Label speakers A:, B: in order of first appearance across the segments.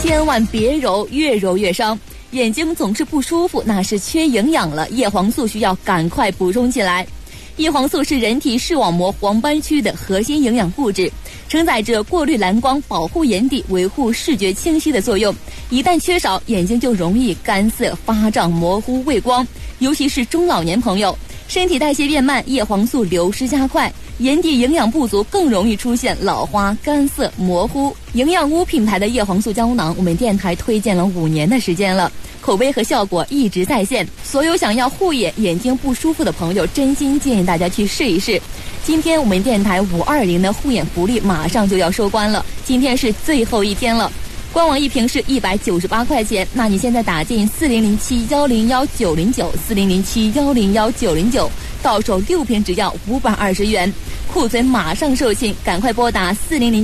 A: 千万别揉，越揉越伤。眼睛总是不舒服，那是缺营养了，叶黄素需要赶快补充起来。叶黄素是人体视网膜黄斑区的核心营养物质，承载着过滤蓝光、保护眼底、维护视觉清晰的作用。一旦缺少，眼睛就容易干涩、发胀、模糊、畏光，尤其是中老年朋友，身体代谢变慢，叶黄素流失加快，眼底营养不足，更容易出现老花、干涩、模糊。营养屋品牌的叶黄素胶囊，我们电台推荐了5年的时间了，口碑和效果一直在线。所有想要护眼、眼睛不舒服的朋友，真心建议大家去试一试。今天我们电台520的护眼福利马上就要收官了，今天是最后一天了。官网一瓶是198块钱，那你现在打进4007101909，4007101909，到手6瓶只要520元，库存马上售罄，赶快拨打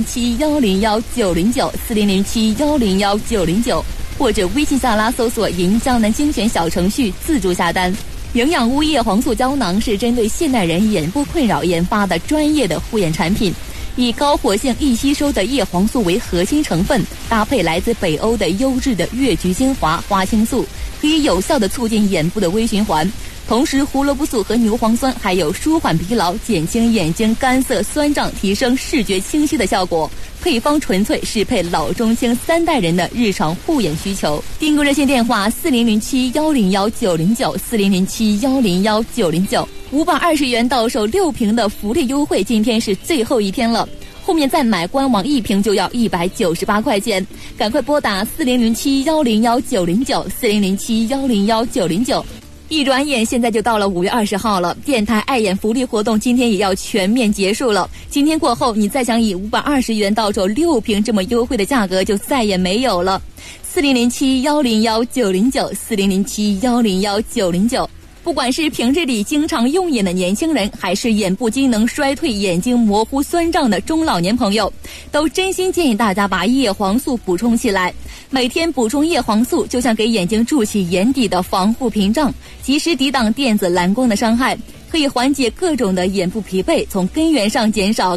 A: 4007101909，4007101909，或者微信下拉搜索银江南精选小程序自助下单。营养屋叶黄素胶囊是针对现代人眼部困扰研发的专业的护眼产品，以高活性易吸收的叶黄素为核心成分，搭配来自北欧的优质的越橘精华、花青素，可以有效地促进眼部的微循环。同时胡萝卜素和牛磺酸还有舒缓疲劳、减轻眼睛干涩酸胀、提升视觉清晰的效果，配方纯粹适配老中青3代人的日常护眼需求。订购热线电话4007101909，4007101909，520元到手6瓶的福利优惠，今天是最后一天了，后面再买官网1瓶就要198块钱，赶快拨打4007101909，4007101909。一转眼现在就到了5月20号了，电台爱眼福利活动今天也要全面结束了。今天过后，你再想以520元到手6瓶这么优惠的价格就再也没有了。4007101909，4007101909。不管是平日里经常用眼的年轻人，还是眼部机能衰退、眼睛模糊酸胀的中老年朋友，都真心建议大家把叶黄素补充起来。每天补充叶黄素，就像给眼睛筑起眼底的防护屏障，及时抵挡电子蓝光的伤害，可以缓解各种的眼部疲惫，从根源上减少